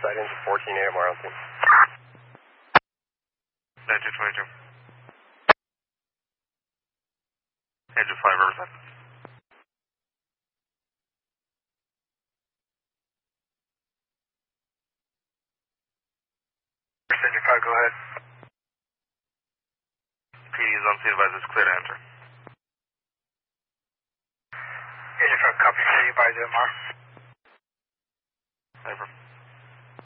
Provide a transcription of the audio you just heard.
Riverside, engine 14 AMR on scene. 1922. Engine 5 Riverside. Engine 5, go ahead. PD is on scene, advise it's clear to enter. Engine 5, copy, see you by the MR. Affirm.